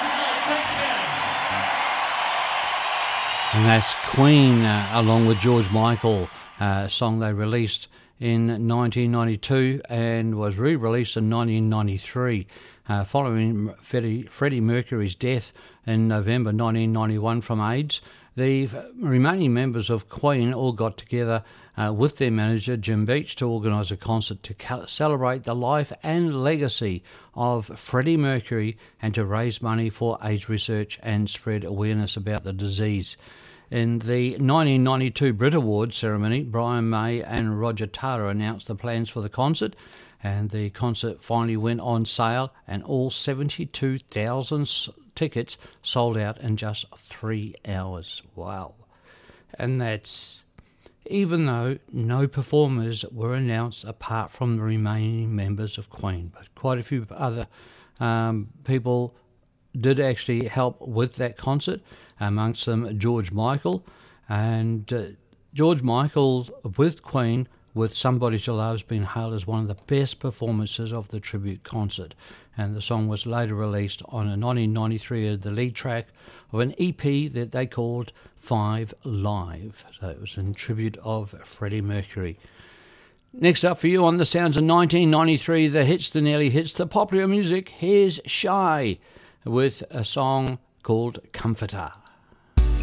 And that's Queen, along with George Michael, a song they released in 1992 and was re-released in 1993, following Freddie Mercury's death in November 1991 from AIDS. The remaining members of Queen all got together with their manager Jim Beach to organise a concert to celebrate the life and legacy of Freddie Mercury and to raise money for AIDS research and spread awareness about the disease. In the 1992 Brit Awards ceremony, Brian May and Roger Taylor announced the plans for the concert, and the concert finally went on sale, and all 72,000 tickets sold out in just 3 hours. Wow. And that's even though no performers were announced apart from the remaining members of Queen, but quite a few other people did actually help with that concert, amongst them George Michael. And George Michael with Queen with Somebody to Love has been hailed as one of the best performances of the tribute concert, and the song was later released on a 1993 the lead track of an EP that they called 5 Live. So it was in tribute of Freddie Mercury. Next up for you on the sounds of 1993, the hits, the nearly hits, the popular music. Here's Shy with a song called Comforter.